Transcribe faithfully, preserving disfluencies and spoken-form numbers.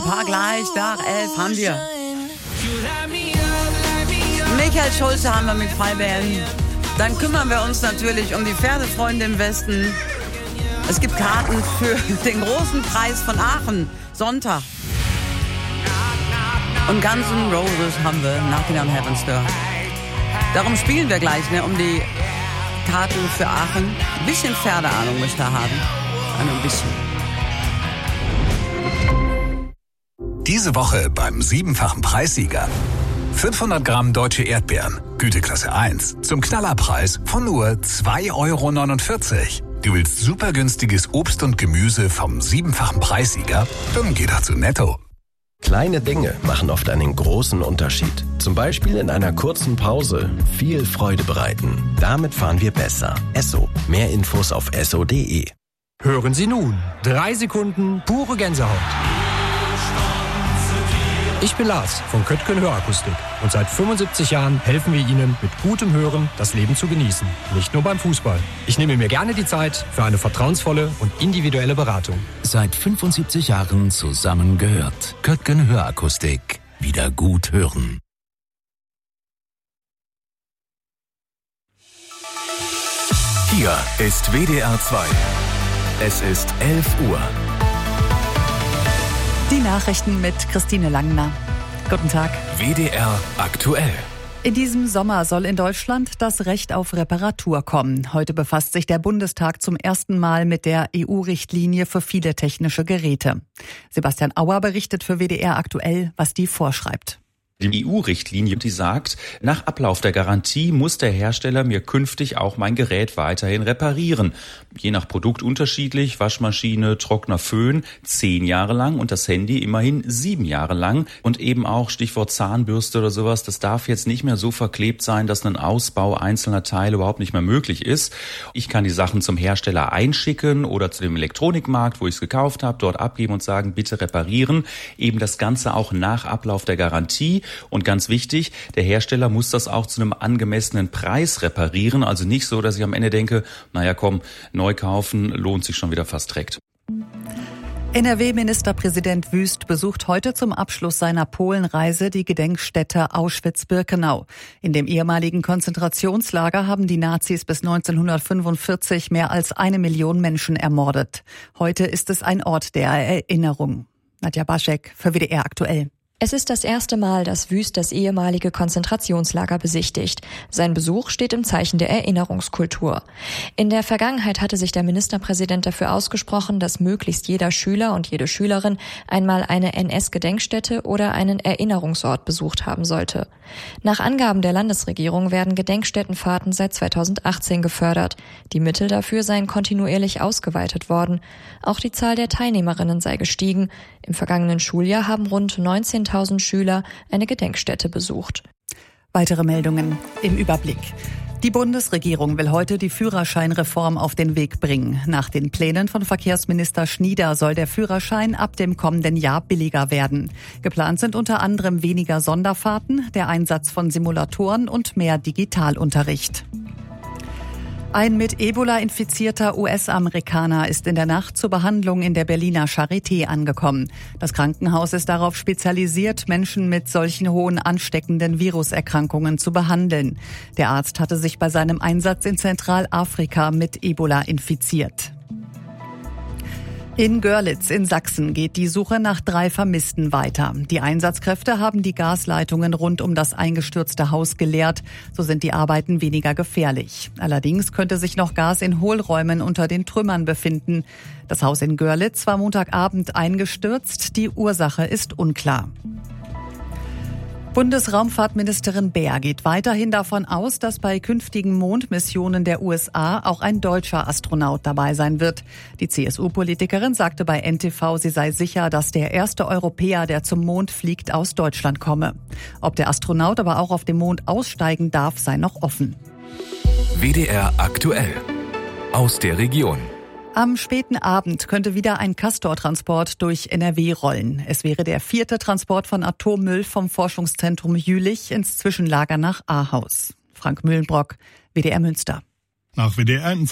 Paar gleich nach elf haben wir. Michael Schulze haben wir mit Freiwählen. Dann kümmern wir uns natürlich um die Pferdefreunde im Westen. Es gibt Karten für den großen Preis von Aachen, Sonntag. Und Guns N' Roses haben wir, Knocking on Heaven's Door. Darum spielen wir gleich, ne, um die Karten für Aachen. Ein bisschen Pferdeahnung muss ich da haben. Also ein bisschen. Diese Woche beim siebenfachen Preissieger. fünfhundert Gramm deutsche Erdbeeren, Güteklasse eins, zum Knallerpreis von nur zwei Euro neunundvierzig. Du willst super günstiges Obst und Gemüse vom siebenfachen Preissieger? Dann geh doch zu Netto. Kleine Dinge machen oft einen großen Unterschied. Zum Beispiel in einer kurzen Pause viel Freude bereiten. Damit fahren wir besser. Esso. Mehr Infos auf esso punkt de. Hören Sie nun. Drei Sekunden pure Gänsehaut. Ich bin Lars von Köttgen Hörakustik und seit fünfundsiebzig Jahren helfen wir Ihnen mit gutem Hören das Leben zu genießen. Nicht nur beim Fußball. Ich nehme mir gerne die Zeit für eine vertrauensvolle und individuelle Beratung. Seit fünfundsiebzig Jahren zusammengehört. Köttgen Hörakustik. Wieder gut hören. Hier ist W D R zwei. Es ist elf Uhr. Die Nachrichten mit Christine Langner. Guten Tag. W D R aktuell. In diesem Sommer soll in Deutschland das Recht auf Reparatur kommen. Heute befasst sich der Bundestag zum ersten Mal mit der E U-Richtlinie für viele technische Geräte. Sebastian Auer berichtet für W D R aktuell, was die vorschreibt. Die E U-Richtlinie, die sagt, nach Ablauf der Garantie muss der Hersteller mir künftig auch mein Gerät weiterhin reparieren. Je nach Produkt unterschiedlich, Waschmaschine, Trockner, Föhn, zehn Jahre lang und das Handy immerhin sieben Jahre lang. Und eben auch Stichwort Zahnbürste oder sowas, das darf jetzt nicht mehr so verklebt sein, dass ein Ausbau einzelner Teile überhaupt nicht mehr möglich ist. Ich kann die Sachen zum Hersteller einschicken oder zu dem Elektronikmarkt, wo ich es gekauft habe, dort abgeben und sagen, bitte reparieren. Eben das Ganze auch nach Ablauf der Garantie. Und ganz wichtig, der Hersteller muss das auch zu einem angemessenen Preis reparieren. Also nicht so, dass ich am Ende denke, naja komm, neu kaufen lohnt sich schon wieder fast direkt. N R W-Ministerpräsident Wüst besucht heute zum Abschluss seiner Polenreise die Gedenkstätte Auschwitz-Birkenau. In dem ehemaligen Konzentrationslager haben die Nazis bis neunzehnhundertfünfundvierzig mehr als eine Million Menschen ermordet. Heute ist es ein Ort der Erinnerung. Nadja Baschek für W D R aktuell. Es ist das erste Mal, dass Wüst das ehemalige Konzentrationslager besichtigt. Sein Besuch steht im Zeichen der Erinnerungskultur. In der Vergangenheit hatte sich der Ministerpräsident dafür ausgesprochen, dass möglichst jeder Schüler und jede Schülerin einmal eine N S-Gedenkstätte oder einen Erinnerungsort besucht haben sollte. Nach Angaben der Landesregierung werden Gedenkstättenfahrten seit zweitausendachtzehn gefördert. Die Mittel dafür seien kontinuierlich ausgeweitet worden. Auch die Zahl der Teilnehmerinnen sei gestiegen. Im vergangenen Schuljahr haben rund neunzehntausend Schüler eine Gedenkstätte besucht. Weitere Meldungen im Überblick. Die Bundesregierung will heute die Führerscheinreform auf den Weg bringen. Nach den Plänen von Verkehrsminister Schnieder soll der Führerschein ab dem kommenden Jahr billiger werden. Geplant sind unter anderem weniger Sonderfahrten, der Einsatz von Simulatoren und mehr Digitalunterricht. Ein mit Ebola infizierter U S-Amerikaner ist in der Nacht zur Behandlung in der Berliner Charité angekommen. Das Krankenhaus ist darauf spezialisiert, Menschen mit solchen hohen ansteckenden Viruserkrankungen zu behandeln. Der Arzt hatte sich bei seinem Einsatz in Zentralafrika mit Ebola infiziert. In Görlitz in Sachsen geht die Suche nach drei Vermissten weiter. Die Einsatzkräfte haben die Gasleitungen rund um das eingestürzte Haus geleert. So sind die Arbeiten weniger gefährlich. Allerdings könnte sich noch Gas in Hohlräumen unter den Trümmern befinden. Das Haus in Görlitz war Montagabend eingestürzt. Die Ursache ist unklar. Bundesraumfahrtministerin Baer geht weiterhin davon aus, dass bei künftigen Mondmissionen der U S A auch ein deutscher Astronaut dabei sein wird. Die C S U-Politikerin sagte bei N T V, sie sei sicher, dass der erste Europäer, der zum Mond fliegt, aus Deutschland komme. Ob der Astronaut aber auch auf dem Mond aussteigen darf, sei noch offen. W D R aktuell. Aus der Region. Am späten Abend könnte wieder ein Castor-Transport durch N R W rollen. Es wäre der vierte Transport von Atommüll vom Forschungszentrum Jülich ins Zwischenlager nach Ahaus. Frank Mühlenbrock, W D R Münster. Nach W D R